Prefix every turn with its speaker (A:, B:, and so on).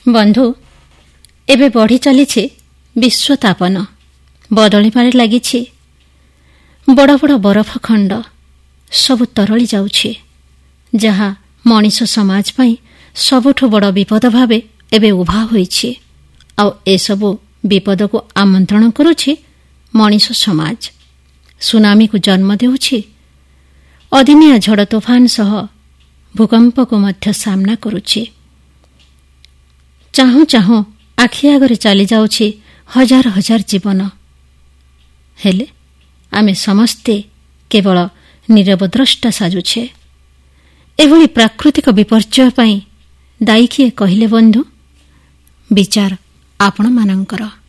A: ବନ୍ଧୁ, ଏବେ ବଢ଼ି ଚାଲିଛି ବିଶ୍ୱତାପନ। ବଦଳିବାରେ ଲାଗିଛି। ବଡ଼ ବଡ଼ ବରଫ ଖଣ୍ଡ ସବୁ ତରଳି ଯାଉଛି, ଯାହା ମଣିଷ ସମାଜ ପାଇଁ ସବୁଠୁ ବଡ଼ ବିପଦ ଭାବେ ଏବେ ଉଭା ହୋଇଛି। ଆଉ ଏସବୁ ବିପଦକୁ ଆମନ୍ତ୍ରଣ କରୁଛି ମଣିଷ ସମାଜ। ସୁନାମିକୁ ଜନ୍ମ ଦେଉଛି। ଅଦିନିଆ ଝଡ଼ ତୋଫାନ ସହ ଭୂକମ୍ପକୁ ମଧ୍ୟ ସାମ୍ନା କରୁଛି। ଚାହୁଁ ଚାହୁଁ ଆଖି ଆଗରେ ଚାଲିଯାଉଛି ହଜାର ହଜାର ଜୀବନ। ହେଲେ ଆମେ ସମସ୍ତେ କେବଳ ନୀରବ ଦ୍ରଷ୍ଟା ସାଜୁଛେ। ଏଭଳି ପ୍ରାକୃତିକ ବିପର୍ଯ୍ୟୟ ପାଇଁ ଦାୟୀ କିଏ କହିଲେ ବନ୍ଧୁ? ବିଚାର ଆପଣମାନଙ୍କର।